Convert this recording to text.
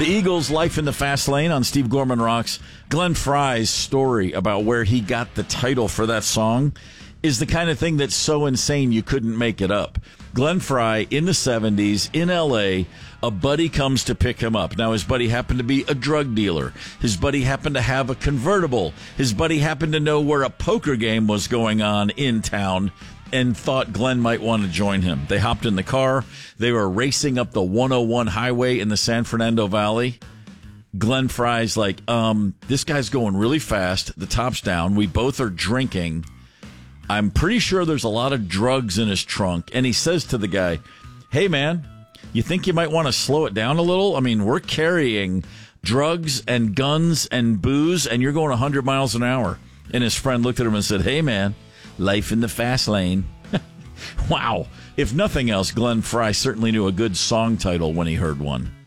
The Eagles' Life in the Fast Lane on Steve Gorman Rocks. Glenn Frey's story about where he got the title for that song is the kind of thing that's so insane you couldn't make it up. Glenn Frey, in the 70s, in L.A., a buddy comes to pick him up. Now, his buddy happened to be a drug dealer. His buddy happened to have a convertible. His buddy happened to know where a poker game was going on in town and thought Glenn might want to join him. They hopped in the car. They were racing up the 101 highway in the San Fernando Valley. Glenn Frey's like, this guy's going really fast. The top's down. We both are drinking. I'm pretty sure there's a lot of drugs in his trunk. And he says to the guy, hey, man, you think you might want to slow it down a little? I mean, we're carrying drugs and guns and booze, and you're going 100 miles an hour. And his friend looked at him and said, hey, man, life in the fast lane. Wow. If nothing else, Glenn Frey certainly knew a good song title when he heard one.